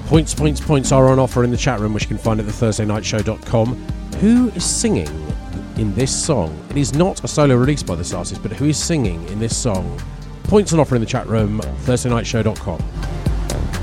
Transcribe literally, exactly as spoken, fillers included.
Points, points, points are on offer in the chat room, which you can find at the thursday night show dot com. Who is singing in this song? It is not a solo release by this artist, but who is singing in this song? Points on offer in the chat room, thursday night show dot com.